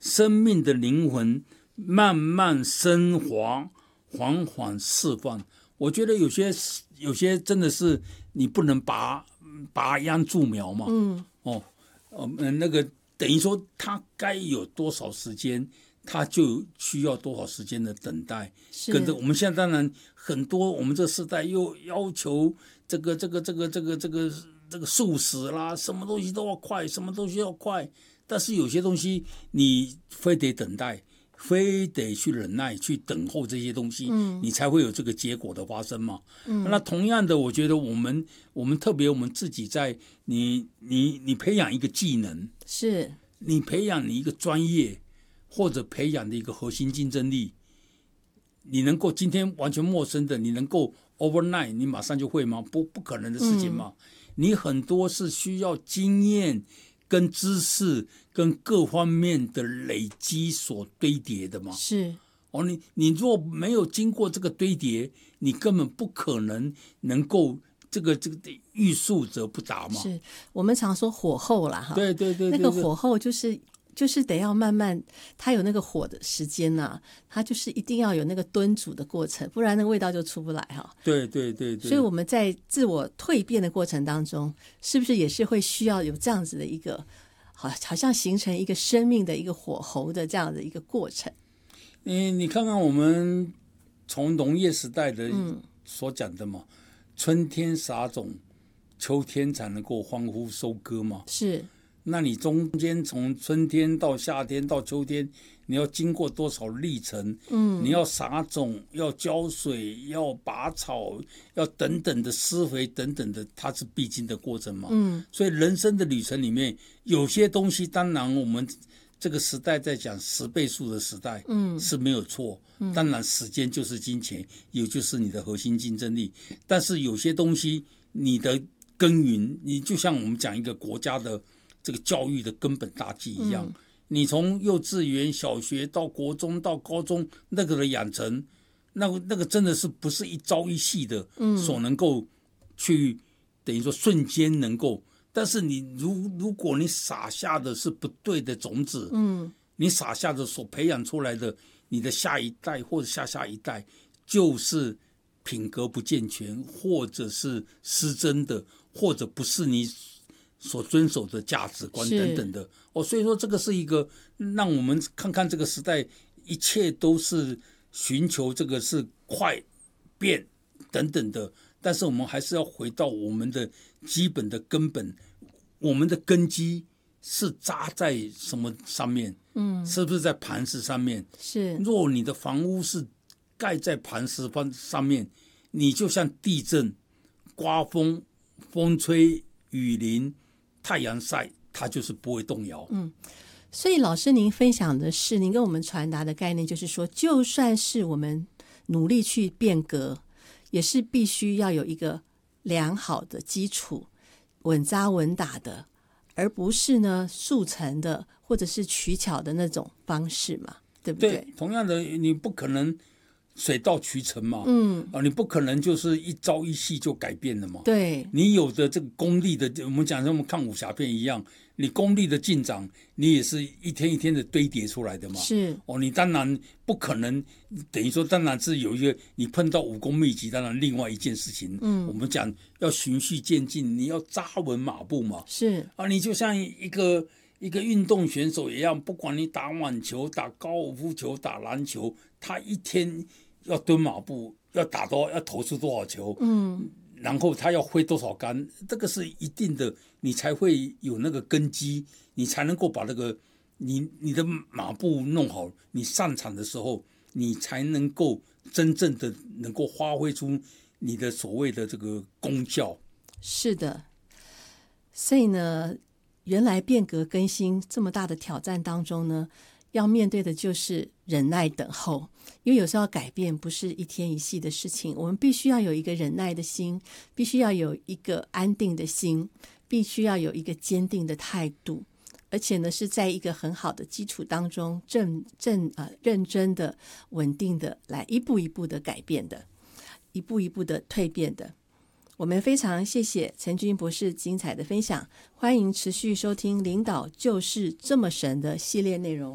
生命的灵魂慢慢升华，缓缓释放。我觉得有些真的是你不能拔秧助苗嘛，那个等于说他该有多少时间，他就需要多少时间的等待。跟着我们现在当然很多，我们这个时代又要求这个速食啦，什么东西都要快，什么东西要快。但是有些东西你非得等待，非得去忍耐，去等候这些东西，你才会有这个结果的发生嘛。那同样的，我觉得我们特别我们自己在你培养一个技能， 是你培养你一个专业，或者培养的一个核心竞争力，你能够今天完全陌生的，你能够 overnight 你马上就会吗？不可能的事情嘛。你很多是需要经验跟知识跟各方面的累积所堆叠的嘛。 是你若没有经过这个堆叠，你根本不可能能够这个欲速则不达嘛。 是我们常说火候啦，哈， 对， 那个火候就是得要慢慢，它有那个火的时间啊，它就是一定要有那个炖煮的过程，不然那个味道就出不来哈。 对， 所以我们在自我蜕变的过程当中，是不是也是会需要有这样子的一个好像形成一个生命的一个火候的这样的一个过程？ 你看看我们从农业时代的所讲的嘛，春天撒种，秋天才能够欢呼收割嘛。 是。 那你中间从春天到夏天到秋天，你要经过多少历程？你要撒种，要浇水，要拔草，要等等的施肥等等的，它是必经的过程嘛。所以人生的旅程里面，有些东西当然我们这个时代在讲10倍数的时代，是没有错。当然时间就是金钱，也就是你的核心竞争力。但是有些东西你的耕耘，你就像我们讲一个国家的这个教育的根本大计一样，你从幼稚园、小学到国中到高中，那个的养成，那个真的是不是一朝一夕的所能够去等于说瞬间能够。但是你如果你撒下的是不对的种子，你撒下的所培养出来的，你的下一代或者下一代就是品格不健全，或者是失真的，或者不是你所遵守的价值观等等的。所以说这个是一个让我们看看这个时代一切都是寻求这个是快变等等的，但是我们还是要回到我们的基本的根本，我们的根基是扎在什么上面？是不是在磐石上面？ 是。 若你的房屋是盖在磐石上面，你就像地震、刮风、风吹、雨淋、太阳晒，它就是不会动摇。 所以老师您分享的是，您跟我们传达的概念就是说，就算是我们努力去变革，也是必须要有一个良好的基础，稳扎稳打的，而不是呢速成的或者是取巧的那种方式嘛，对不对？ 对，同样的你不可能水到渠成嘛，你不可能就是一朝一夕就改变了嘛。 对，你有的这个功力的，我们讲像我们看武侠片一样，你功力的进展，你也是一天一天的堆叠出来的嘛。 是你当然不可能，等于说当然是有一个你碰到武功秘籍，当然另外一件事情。我们讲要循序渐进，你要扎稳马步嘛。 是你就像一个运动选手一样，不管你打网球、打高尔夫球、打篮球，他一天要蹲马步，要投出多少球，然后他要挥多少杆，这个是一定的，你才会有那个根基，你才能够把那个你的马步弄好，你上场的时候，你才能够真正的能够发挥出你的所谓的这个功效。是的， 所以呢，原来变革更新这么大的挑战当中呢，要面对的就是忍耐等候，因为有时候要改变不是一天一夕的事情，我们必须要有一个忍耐的心，必须要有一个安定的心，必须要有一个坚定的态度，而且呢是在一个很好的基础当中认真的稳定的来一步一步的改变的，一步一步的蜕变的。我们非常谢谢陈军博士精彩的分享，欢迎持续收听领导就是这么神的系列内容。